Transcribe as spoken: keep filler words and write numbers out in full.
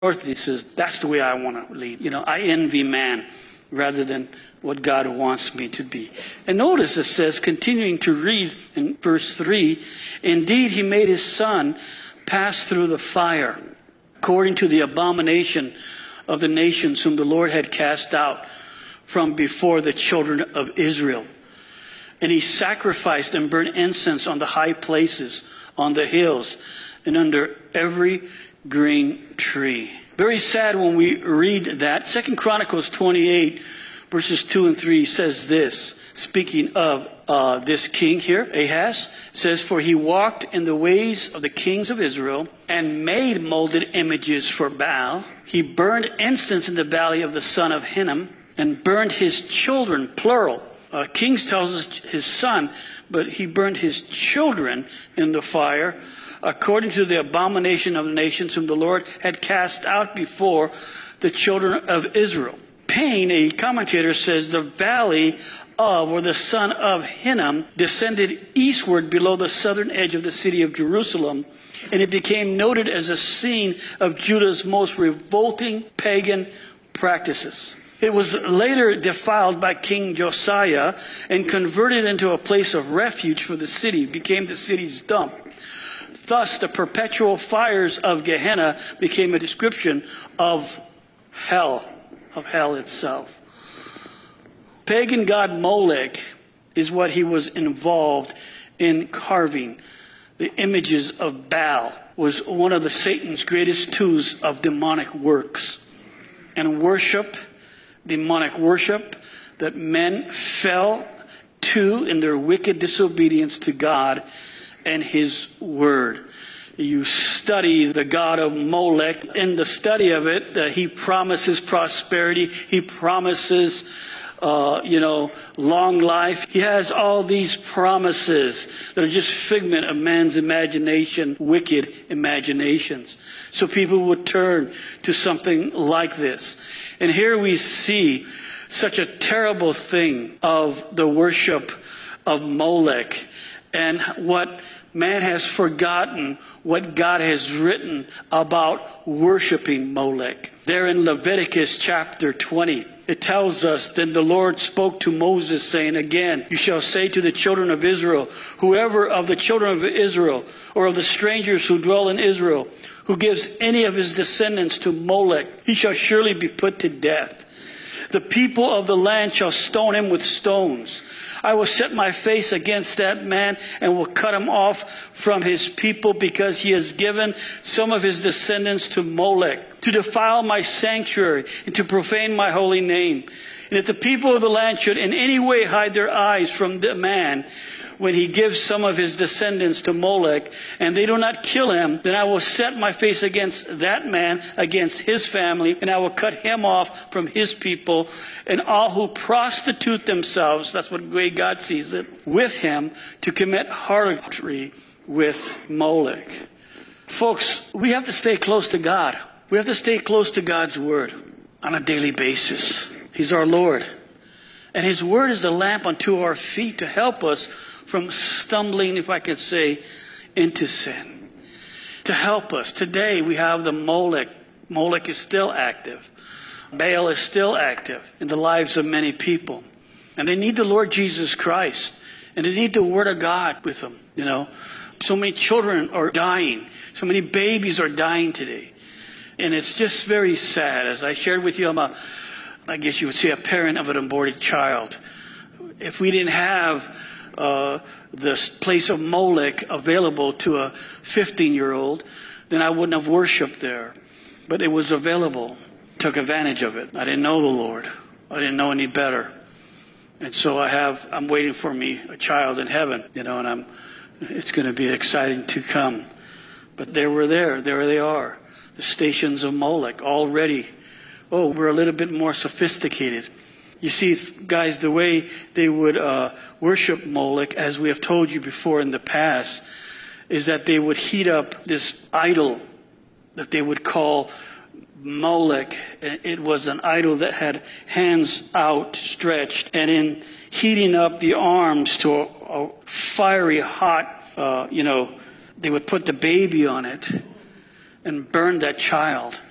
He says, that's the way I want to lead. You know, I envy man rather than what God wants me to be. And notice it says, continuing to read in verse three, indeed he made his son pass through the fire, according to the abomination of the nations whom the Lord had cast out from before the children of Israel. And he sacrificed and burnt incense on the high places, on the hills, and under every green tree. Very sad when we read that. Second Chronicles twenty-eight, verses two and three says this, speaking of uh, this king here, Ahaz, says, for he walked in the ways of the kings of Israel and made molded images for Baal. He burned incense in the valley of the son of Hinnom and burned his children, plural. Uh, Kings tells us his son, but he burned his children in the fire, according to the abomination of the nations whom the Lord had cast out before the children of Israel. Payne, a commentator, says the valley of, or the son of Hinnom, descended eastward below the southern edge of the city of Jerusalem, and it became noted as a scene of Judah's most revolting pagan practices. It was later defiled by King Josiah and converted into a place of refuge for the city, became the city's dump. Thus, the perpetual fires of Gehenna became a description of hell, of hell itself. Pagan god Molech is what he was involved in carving. The images of Baal was one of the Satan's greatest tools of demonic works. And worship, demonic worship, that men fell to in their wicked disobedience to God and his word. You study the god of Molech. In the study of it, uh, he promises prosperity. He promises, uh, you know, long life. He has all these promises that are just figment of man's imagination, wicked imaginations. So people would turn to something like this. And here we see such a terrible thing of the worship of Molech and what man has forgotten what God has written about worshiping Molech. There in Leviticus chapter twenty, it tells us, then the Lord spoke to Moses, saying, again, you shall say to the children of Israel, whoever of the children of Israel or of the strangers who dwell in Israel, who gives any of his descendants to Molech, he shall surely be put to death. The people of the land shall stone him with stones. I will set my face against that man and will cut him off from his people, because he has given some of his descendants to Molech, to defile my sanctuary and to profane my holy name. And if the people of the land should in any way hide their eyes from the man when he gives some of his descendants to Molech, and they do not kill him, then I will set my face against that man, against his family, and I will cut him off from his people, and all who prostitute themselves, that's what way God sees it, with him, to commit harlotry with Molech. Folks, we have to stay close to God. We have to stay close to God's word on a daily basis. He's our Lord. And his word is the lamp unto our feet to help us from stumbling, if I could say, into sin. To help us. Today we have the Molech. Molech is still active. Baal is still active in the lives of many people. And they need the Lord Jesus Christ. And they need the word of God with them. You know, so many children are dying. So many babies are dying today. And it's just very sad. As I shared with you, I'm a, I guess you would say, a parent of an aborted child. If we didn't have Uh, the place of Molech available to a fifteen-year-old, then I wouldn't have worshiped there. But it was available. Took advantage of it. I didn't know the Lord. I didn't know any better. And so I have, I'm waiting for me a child in heaven, you know, and I'm, it's going to be exciting to come. But there we're there. There they are. The stations of Molech already. Oh, we're a little bit more sophisticated. You see, guys, the way they would uh, worship Molech, as we have told you before in the past, is that they would heat up this idol that they would call Molech. It was an idol that had hands outstretched, and in heating up the arms to a, a fiery hot, uh, you know, they would put the baby on it and burn that child.